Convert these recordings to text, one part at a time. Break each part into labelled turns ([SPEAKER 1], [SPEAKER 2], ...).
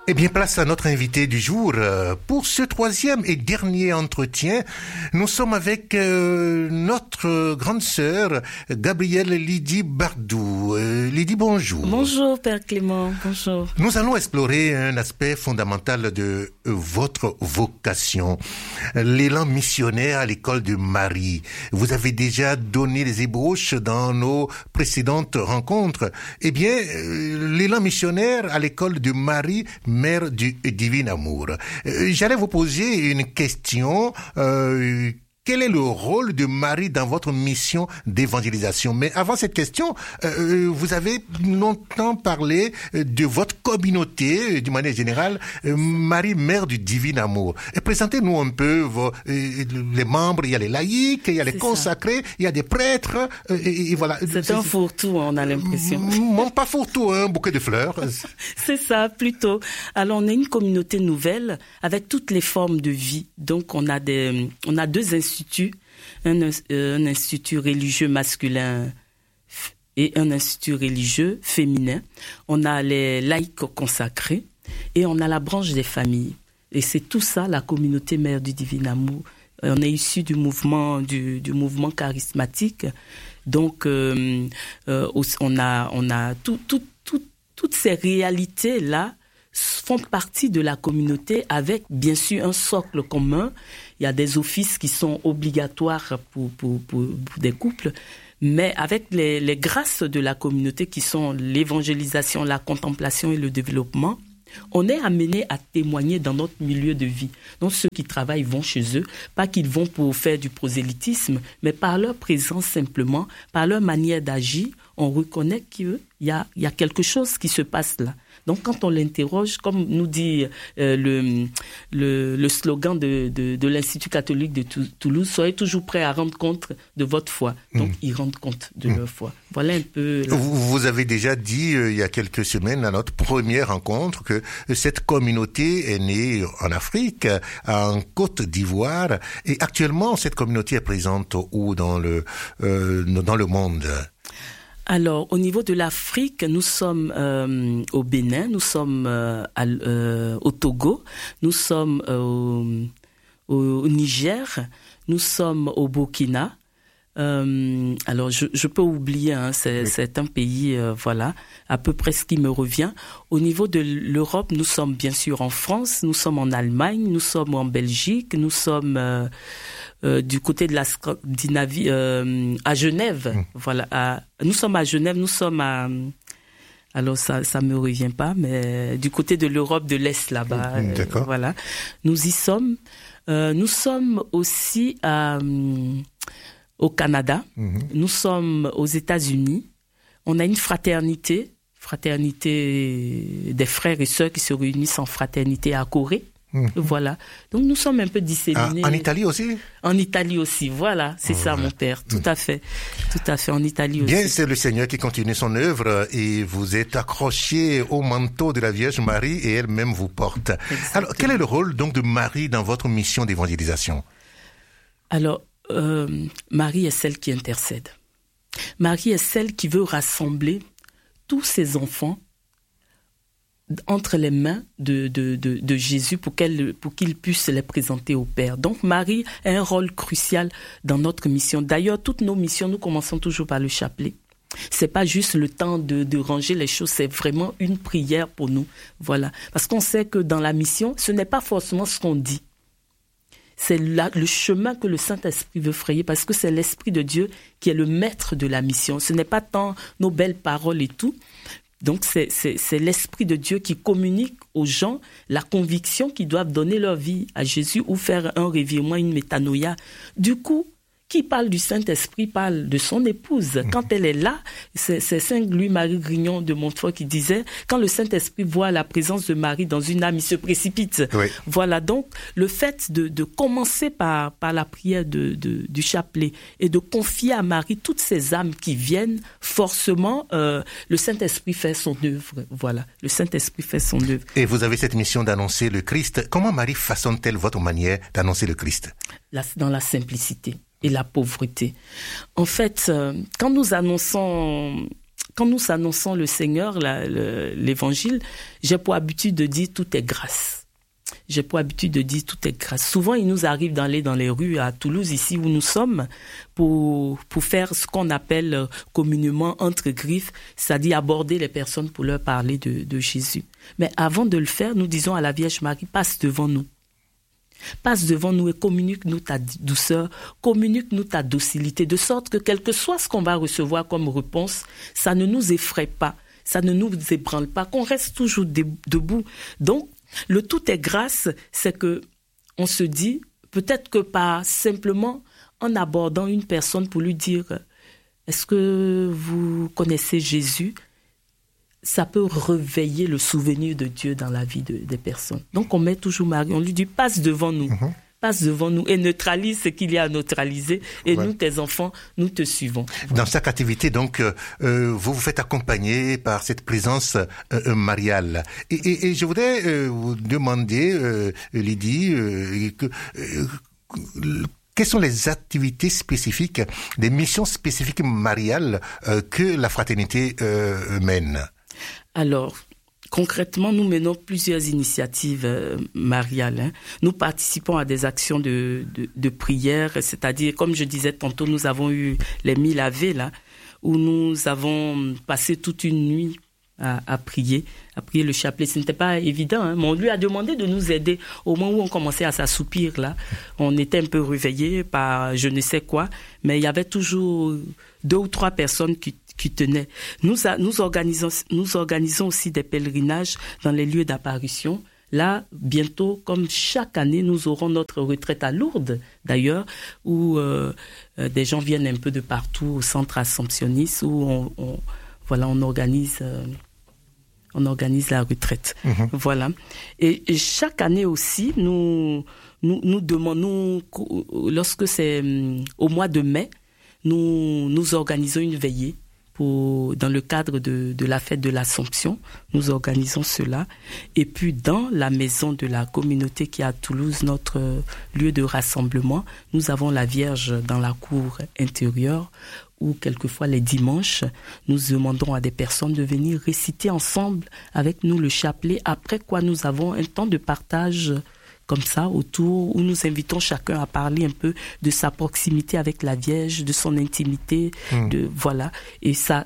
[SPEAKER 1] Eh bien, place à notre invité du jour. Pour ce troisième et dernier entretien, nous sommes avec notre grande sœur, Gabrielle Lydie Bardou. Lydie, bonjour.
[SPEAKER 2] Bonjour, Père Clément. Bonjour.
[SPEAKER 1] Nous allons explorer un aspect fondamental de votre vocation, l'élan missionnaire à l'école de Marie. Vous avez déjà donné les ébauches dans nos précédentes rencontres. Eh bien, l'élan missionnaire à l'école de Marie, Mère du divin amour. J'allais vous poser une question. Quel est le rôle de Marie dans votre mission d'évangélisation? Mais avant cette question, vous avez longtemps parlé de votre communauté, d'une manière générale, Marie, Mère du divin amour. Présentez-nous un peu les membres. Il y a les laïcs, il y a les consacrés, il y a des prêtres, et voilà.
[SPEAKER 2] C'est un fourre-tout, on a l'impression.
[SPEAKER 1] Non, pas fourre-tout, un bouquet de fleurs.
[SPEAKER 2] C'est ça, plutôt. Alors, on est une communauté nouvelle avec toutes les formes de vie. Donc, on a deux instituts, un institut religieux masculin et un institut religieux féminin. On a les laïcs consacrés et on a la branche des familles. Et c'est tout ça, la communauté Mère du divin amour. On est issu du mouvement charismatique. Donc, on a toutes ces réalités-là font partie de la communauté avec, bien sûr, un socle commun. Il y a des offices qui sont obligatoires pour des couples, mais avec les grâces de la communauté qui sont l'évangélisation, la contemplation et le développement, on est amené à témoigner dans notre milieu de vie. Donc ceux qui travaillent vont chez eux, pas qu'ils vont pour faire du prosélytisme, mais par leur présence simplement, par leur manière d'agir, on reconnaît qu'il y a quelque chose qui se passe là. Donc quand on l'interroge, comme nous dit le slogan de l'Institut catholique de Toulouse, soyez toujours prêts à rendre compte de votre foi. Donc ils rendent compte de leur foi. Voilà un peu...
[SPEAKER 1] Vous avez déjà dit il y a quelques semaines à notre première rencontre que cette communauté est née en Afrique, en Côte d'Ivoire, et actuellement cette communauté est présente où dans le monde?
[SPEAKER 2] Alors, au niveau de l'Afrique, nous sommes au Bénin, nous sommes au Togo, nous sommes au Niger, nous sommes au Burkina. Alors, je peux oublier, c'est un pays, voilà, à peu près ce qui me revient. Au niveau de l'Europe, nous sommes bien sûr en France, nous sommes en Allemagne, nous sommes en Belgique, nous sommes du côté de la Scandinavie, à Genève. Voilà, nous sommes à Genève, nous sommes à... Alors ça me revient pas, mais du côté de l'Europe de l'Est là-bas, voilà, nous y sommes. Nous sommes aussi au Canada, nous sommes aux États-Unis. On a une fraternité des frères et sœurs qui se réunissent en fraternité à Corée. Voilà. Donc nous sommes un peu disséminés.
[SPEAKER 1] En Italie aussi?
[SPEAKER 2] En Italie aussi, voilà, c'est ça mon père, tout à fait, en Italie aussi.
[SPEAKER 1] Bien, c'est le Seigneur qui continue son œuvre et vous êtes accroché au manteau de la Vierge Marie et elle-même vous porte. Exactement. Alors, quel est le rôle donc de Marie dans votre mission d'évangélisation? Alors,
[SPEAKER 2] Marie est celle qui intercède. Marie est celle qui veut rassembler tous ses enfants entre les mains de Jésus pour qu'il puisse les présenter au Père. Donc Marie a un rôle crucial dans notre mission. D'ailleurs, toutes nos missions, nous commençons toujours par le chapelet. C'est pas juste le temps de ranger les choses, c'est vraiment une prière pour nous. Voilà. Parce qu'on sait que dans la mission, ce n'est pas forcément ce qu'on dit. C'est le chemin que le Saint-Esprit veut frayer parce que c'est l'Esprit de Dieu qui est le maître de la mission. Ce n'est pas tant nos belles paroles et tout. Donc, c'est l'Esprit de Dieu qui communique aux gens la conviction qu'ils doivent donner leur vie à Jésus ou faire un revirement, une métanoïa. Du coup, qui parle du Saint-Esprit parle de son épouse. Quand elle est là, c'est Saint Louis-Marie Grignon de Montfort qui disait « Quand le Saint-Esprit voit la présence de Marie dans une âme, il se précipite. » Voilà, donc le fait de commencer par la prière du chapelet et de confier à Marie toutes ces âmes qui viennent, forcément, le Saint-Esprit fait son œuvre. Voilà, le Saint-Esprit fait son œuvre.
[SPEAKER 1] Et vous avez cette mission d'annoncer le Christ. Comment Marie façonne-t-elle votre manière d'annoncer le Christ?
[SPEAKER 2] Dans la simplicité et la pauvreté. En fait, quand nous annonçons quand nous annonçons le Seigneur, l'évangile, j'ai pour habitude de dire tout est grâce. Souvent, il nous arrive d'aller dans les rues à Toulouse, ici où nous sommes, pour faire ce qu'on appelle communément entre griffes, c'est-à-dire aborder les personnes pour leur parler de Jésus. Mais avant de le faire, nous disons à la Vierge Marie, passe devant nous. Passe devant nous et communique-nous ta douceur, communique-nous ta docilité, de sorte que quel que soit ce qu'on va recevoir comme réponse, ça ne nous effraie pas, ça ne nous ébranle pas, qu'on reste toujours debout. Donc, le tout est grâce, c'est que on se dit, peut-être que pas simplement en abordant une personne pour lui dire « Est-ce que vous connaissez Jésus ?» Ça peut réveiller le souvenir de Dieu dans la vie des personnes. Donc on met toujours Marie, on lui dit « Passe devant nous ». Passe devant nous et neutralise ce qu'il y a à neutraliser. Et nous, tes enfants, nous te suivons.
[SPEAKER 1] Dans chaque activité, donc, vous vous faites accompagner par cette présence mariale. Et je voudrais vous demander, Lydie, quelles sont les activités spécifiques, les missions spécifiques mariales que la fraternité mène?
[SPEAKER 2] Alors, concrètement, nous menons plusieurs initiatives mariales. Nous participons à des actions de prière, c'est-à-dire, comme je disais tantôt, nous avons eu les 1000 Ave, là, où nous avons passé toute une nuit à prier le chapelet. Ce n'était pas évident, mais on lui a demandé de nous aider. Au moment où on commençait à s'assoupir, là, on était un peu réveillés par je ne sais quoi, mais il y avait toujours 2 ou 3 personnes qui tenaient. Nous organisons aussi des pèlerinages dans les lieux d'apparition. Là, bientôt, comme chaque année, nous aurons notre retraite à Lourdes, d'ailleurs, où des gens viennent un peu de partout au centre assomptionniste, où on organise la retraite. Voilà. Et chaque année aussi, nous demandons, lorsque c'est au mois de mai, nous organisons une veillée dans le cadre de la fête de l'Assomption. Nous organisons cela. Et puis, dans la maison de la communauté qui est à Toulouse, notre lieu de rassemblement, nous avons la Vierge dans la cour intérieure, où quelquefois les dimanches, nous demandons à des personnes de venir réciter ensemble avec nous le chapelet, après quoi nous avons un temps de partage comme ça autour, où nous invitons chacun à parler un peu de sa proximité avec la Vierge, de son intimité, voilà. Et ça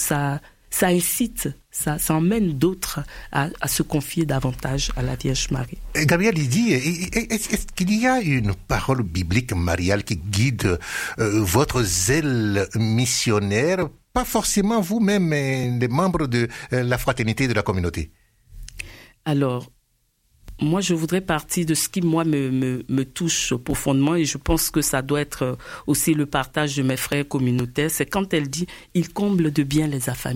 [SPEAKER 2] incite, ça emmène d'autres à se confier davantage à la Vierge Marie.
[SPEAKER 1] Gabriel, il dit, est-ce qu'il y a une parole biblique mariale qui guide votre zèle missionnaire, pas forcément vous-même, mais les membres de la fraternité de la communauté?
[SPEAKER 2] Alors, moi, je voudrais partir de ce qui, moi, me touche profondément, et je pense que ça doit être aussi le partage de mes frères communautaires. C'est quand elle dit « Il comble de bien les affamés ».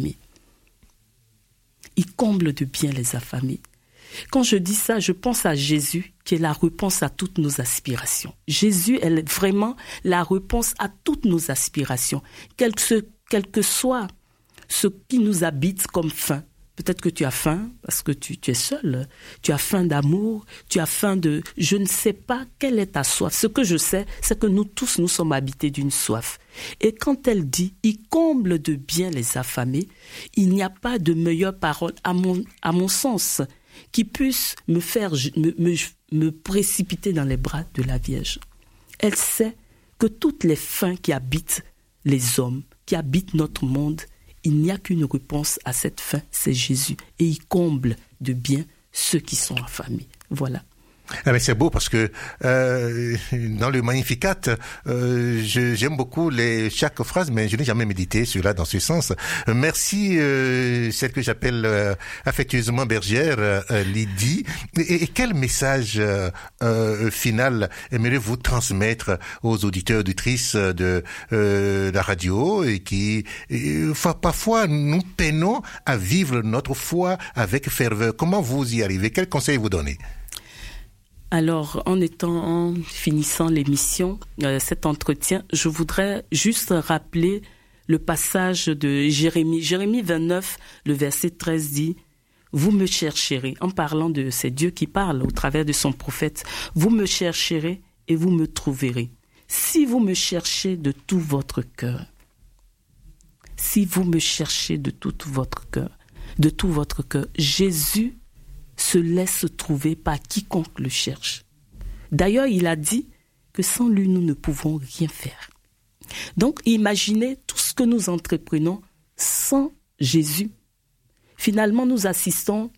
[SPEAKER 2] Il comble de bien les affamés. Quand je dis ça, je pense à Jésus, qui est la réponse à toutes nos aspirations. Jésus est vraiment la réponse à toutes nos aspirations, quel que soit ce qui nous habite comme faim. Peut-être que tu as faim parce que tu es seul. Tu as faim d'amour, tu as faim de... Je ne sais pas quelle est ta soif. Ce que je sais, c'est que nous tous, nous sommes habités d'une soif. Et quand elle dit « Il comble de bien les affamés », il n'y a pas de meilleure parole, à mon sens, qui puisse me faire me précipiter dans les bras de la Vierge. Elle sait que toutes les faims qui habitent les hommes, qui habitent notre monde, il n'y a qu'une réponse à cette faim, c'est Jésus. Et il comble de bien ceux qui sont affamés. Voilà.
[SPEAKER 1] Ah mais c'est beau parce que dans le Magnificat, j'aime beaucoup chaque phrase, mais je n'ai jamais médité cela dans ce sens. Merci celle que j'appelle affectueusement bergère, Lydie. Et quel message final aimeriez-vous transmettre aux auditeurs, auditrices de la radio et qui parfois nous peinons à vivre notre foi avec ferveur? Comment vous y arrivez? Quels conseils vous donnez?
[SPEAKER 2] Alors, en finissant l'émission, cet entretien, je voudrais juste rappeler le passage de Jérémie. Jérémie 29, le verset 13 dit « Vous me chercherez », en parlant de c'est Dieu qui parle au travers de son prophète, « Vous me chercherez et vous me trouverez, si vous me cherchez de tout votre cœur. » si vous me cherchez de tout votre cœur, Jésus se laisse trouver par quiconque le cherche. D'ailleurs, il a dit que sans lui, nous ne pouvons rien faire. Donc, imaginez tout ce que nous entreprenons sans Jésus. Finalement, nous assistons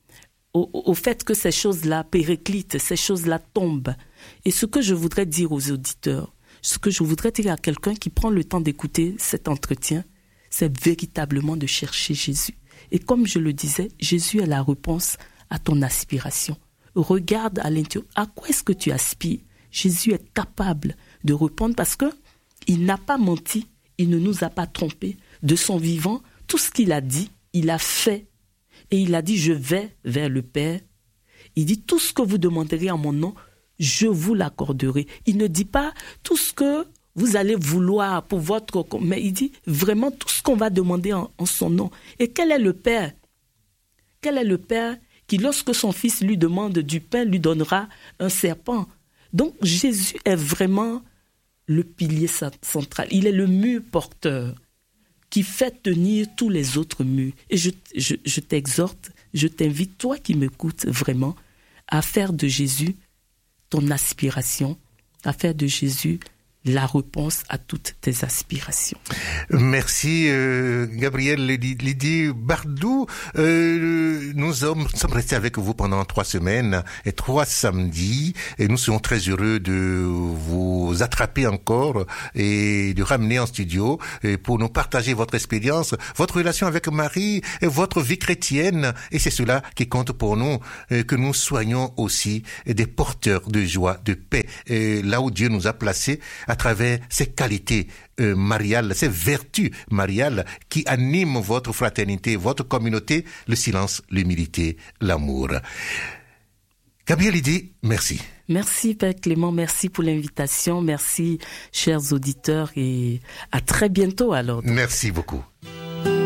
[SPEAKER 2] au fait que ces choses-là périclitent, ces choses-là tombent. Et ce que je voudrais dire aux auditeurs, ce que je voudrais dire à quelqu'un qui prend le temps d'écouter cet entretien, c'est véritablement de chercher Jésus. Et comme je le disais, Jésus est la réponse à ton aspiration. Regarde à l'intérieur, à quoi est-ce que tu aspires? Jésus est capable de répondre parce que il n'a pas menti, il ne nous a pas trompés. De son vivant, tout ce qu'il a dit, il a fait. Et il a dit, je vais vers le Père. Il dit, tout ce que vous demanderez en mon nom, je vous l'accorderai. Il ne dit pas tout ce que vous allez vouloir pour votre... Mais il dit vraiment tout ce qu'on va demander en son nom. Et quel est le Père? Quel est le Père qui, lorsque son fils lui demande du pain, lui donnera un serpent? Donc Jésus est vraiment le pilier central. Il est le mur porteur qui fait tenir tous les autres murs. Et je t'exhorte, je t'invite, toi qui m'écoutes vraiment, à faire de Jésus ton aspiration, à faire de Jésus la réponse à toutes tes aspirations.
[SPEAKER 1] Merci Gabriel Lydie Bardou. Nous sommes restés avec vous pendant 3 semaines et 3 samedis et nous serons très heureux de vous attraper encore et de ramener en studio pour nous partager votre expérience, votre relation avec Marie et votre vie chrétienne. Et c'est cela qui compte pour nous, que nous soyons aussi des porteurs de joie, de paix, là où Dieu nous a placés à travers ces qualités mariales, ces vertus mariales qui animent votre fraternité, votre communauté, le silence, l'humilité, l'amour. Gabriel Lydie, merci.
[SPEAKER 2] Merci Père Clément, merci pour l'invitation, merci chers auditeurs et à très bientôt alors.
[SPEAKER 1] Merci beaucoup.